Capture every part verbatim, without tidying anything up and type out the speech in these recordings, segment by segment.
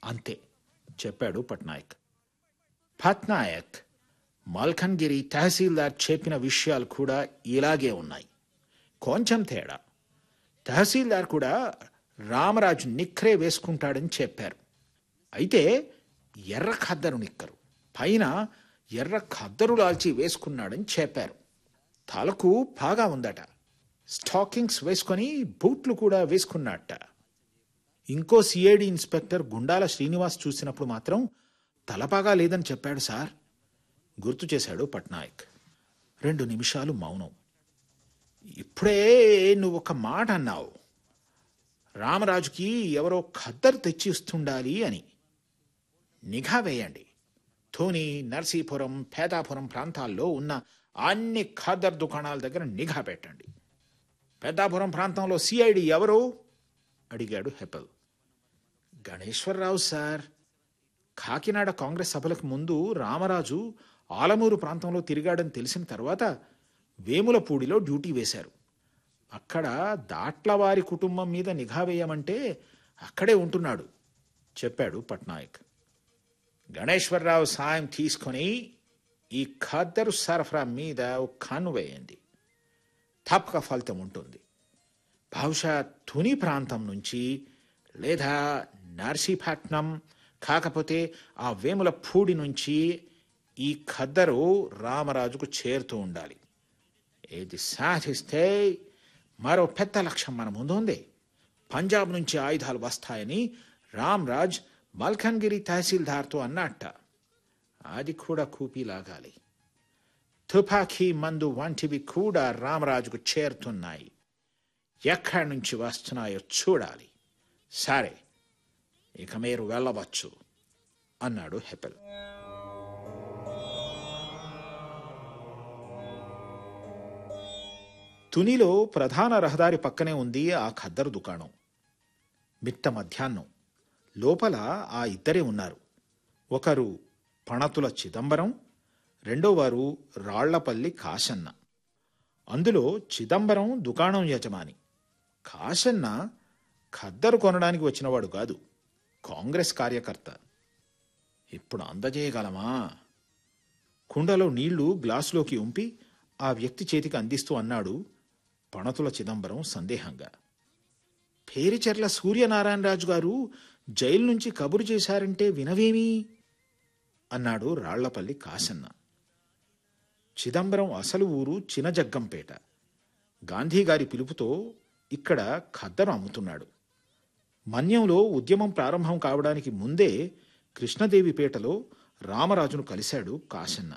అంతే చెప్పాడు పట్నాయక్. పట్నాయక్, మల్కన్గిరి తహసీల్దార్ చెప్పిన విషయాలు కూడా ఇలాగే ఉన్నాయి. కొంచెం తేడా. తహసీల్దార్ కూడా రామరాజు నిక్కరే వేసుకుంటాడని చెప్పారు. అయితే ఎర్ర ఖద్దరు నిక్కరు, పైన ఎర్ర ఖద్దరు లాల్చి వేసుకున్నాడని చెప్పారు. తలకు బాగా ఉందట. స్టాకింగ్స్ వేసుకొని బూట్లు కూడా వేసుకున్నట్ట. ఇంకో సిఐడి ఇన్స్పెక్టర్ గుండాల శ్రీనివాస్ చూసినప్పుడు మాత్రం తలపాగా లేదని చెప్పాడు సార్, గుర్తు చేశాడు పట్నాయక్. రెండు నిమిషాలు మౌనం. ఇప్పుడే నువ్వు ఒక మాట అన్నావు, రామరాజుకి ఎవరో ఖద్దరు తెచ్చి ఇస్తుండాలి అని. నిఘా వేయండి. ధోని, నర్సీపురం, పేదాపురం ప్రాంతాల్లో ఉన్న అన్ని ఖద్దరు దుకాణాల దగ్గర నిఘా పెట్టండి. పెద్దాపురం ప్రాంతంలో సిఐడి ఎవరు అడిగాడు హెపెల్. గణేశ్వరరావు సార్. కాకినాడ కాంగ్రెస్ సభలకు ముందు రామరాజు ఆలమూరు ప్రాంతంలో తిరిగాడని తెలిసిన తర్వాత వేములపూడిలో డ్యూటీ వేశారు. అక్కడ దాట్లవారి కుటుంబం మీద నిఘా వేయమంటే అక్కడే ఉంటున్నాడు చెప్పాడు పట్నాయక్. గణేశ్వరరావు సాయం తీసుకొని ఈ ఖద్దరు సరఫరా మీద ఒక కన్ను వేయండి. తప్పక ఫలితం ఉంటుంది. బహుశా తుని ప్రాంతం నుంచి లేదా నర్సీపట్నం, కాకపోతే ఆ వేముల పూడి నుంచి ఈ ఖద్దరు రామరాజుకు చేరుతూ ఉండాలి. ఇది సాధిస్తే మరో పెద్ద లక్ష్యం మన ముందు ఉంది. పంజాబ్ నుంచి ఆయుధాలు వస్తాయని రామరాజ్ మల్కన్గిరి తహసీల్దార్తో అన్నట్ట. అది కూడా కూపీ లాగాలి. తుపాకీ, మందు వంటివి కూడా రామరాజుకు చేరుతున్నాయి. ఎక్కడి నుంచి వస్తున్నాయో చూడాలి. సరే, ఇక మీరు వెళ్ళవచ్చు అన్నాడు హెపెల్. తునిలో ప్రధాన రహదారి పక్కనే ఉంది ఆ ఖద్దరు దుకాణం. మిట్ట మధ్యాహ్నం. లోపల ఆ ఇద్దరే ఉన్నారు. ఒకరు పణతుల చిదంబరం, రెండోవారు రాళ్లపల్లి కాశన్న. అందులో చిదంబరం దుకాణం యజమాని. కాశన్న ఖద్దరు కొనడానికి వచ్చినవాడు కాదు, కాంగ్రెస్ కార్యకర్త. ఇప్పుడు అందజేయగలమా? కుండలో నీళ్లు గ్లాసులోకి ఉంపి ఆ వ్యక్తి చేతికి అందిస్తూ అన్నాడు పణతుల చిదంబరం సందేహంగా. పేరిచెర్ల సూర్యనారాయణరాజు గారు జైలు నుంచి కబురు చేశారంటే వినవేమి అన్నాడు రాళ్లపల్లి కాశన్న. చిదంబరం అసలు ఊరు చినజగ్గంపేట. గాంధీగారి పిలుపుతో ఇక్కడ ఖద్దరు అమ్ముతున్నాడు. మన్యంలో ఉద్యమం ప్రారంభం కావడానికి ముందే కృష్ణదేవిపేటలో రామరాజును కలిశాడు కాశన్న.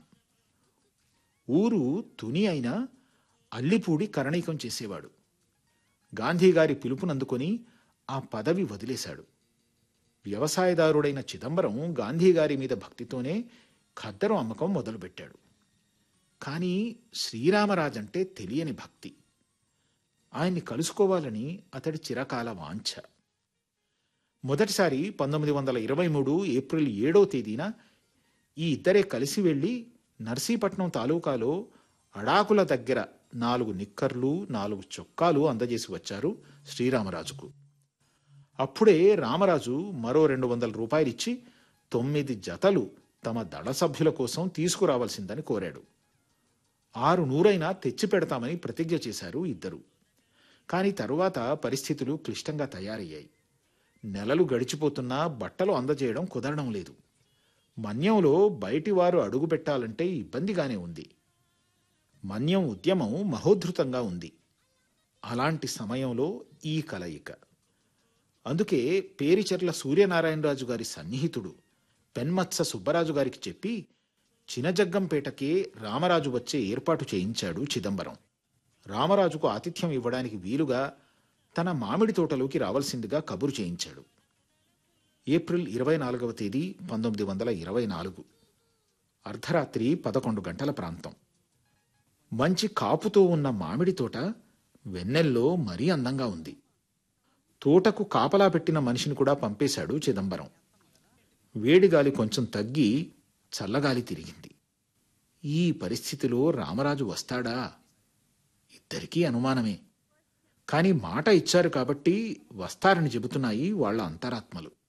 ఊరు తుని అయినా అల్లిపూడి కరణీకం చేసేవాడు. గాంధీగారి పిలుపునందుకొని ఆ పదవి వదిలేశాడు. వ్యవసాయదారుడైన చిదంబరం గాంధీగారి మీద భక్తితోనే ఖద్దరు అమ్మకం మొదలుపెట్టాడు. కానీ శ్రీరామరాజంటే తెలియని భక్తి. ఆయన్ని కలుసుకోవాలని అతడి చిరకాల వాంఛ. మొదటిసారి పంతొమ్మిది వందల ఇరవై మూడు ఏప్రిల్ ఏడో తేదీన ఈ ఇద్దరే కలిసి వెళ్ళి నర్సీపట్నం తాలూకాలో అడాకుల దగ్గర నాలుగు నిక్కర్లు, నాలుగు చొక్కాలు అందజేసి వచ్చారు శ్రీరామరాజుకు. అప్పుడే రామరాజు మరో రెండు వందల రూపాయలిచ్చి తొమ్మిది జతలు తమ దళ సభ్యుల కోసం తీసుకురావాల్సిందని కోరాడు. ఆరు నూరైనా తెచ్చి పెడతామని ప్రతిజ్ఞ చేశారు ఇద్దరు. కానీ తరువాత పరిస్థితులు క్లిష్టంగా తయారయ్యాయి. నెలలు గడిచిపోతున్నా బట్టలు అందజేయడం కుదరడం లేదు. మన్యంలో బయటివారు అడుగు పెట్టాలంటే ఇబ్బందిగానే ఉంది. మన్యం ఉద్యమం మహోద్ధృతంగా ఉంది. అలాంటి సమయంలో ఈ కలయిక. అందుకే పేరిచెర్ల సూర్యనారాయణరాజు గారి సన్నిహితుడు పెన్మత్స సుబ్బరాజు గారికి చెప్పి చినజగ్గంపేటకే రామరాజు వచ్చే ఏర్పాటు చేయించాడు చిదంబరం. రామరాజుకు ఆతిథ్యం ఇవ్వడానికి వీలుగా తన మామిడి తోటలోకి రావాల్సిందిగా కబురు చేయించాడు. ఏప్రిల్ ఇరవై నాలుగవ తేదీ పంతొమ్మిది వందల ఇరవై నాలుగు అర్ధరాత్రి పదకొండు గంటల ప్రాంతం. మంచి కాపుతో ఉన్న మామిడి తోట వెన్నెల్లో మరీ అందంగా ఉంది. తోటకు కాపలా పెట్టిన మనిషిని కూడా పంపేశాడు చిదంబరం. వేడిగాలి కొంచెం తగ్గి చల్లగాలి తిరిగింది. ఈ పరిస్థితిలో రామరాజు వస్తాడా? ఇద్దరికీ అనుమానమే. కాని మాట ఇచ్చారు కాబట్టి వస్తారని చెబుతున్నాయి వాళ్ల అంతరాత్మలు.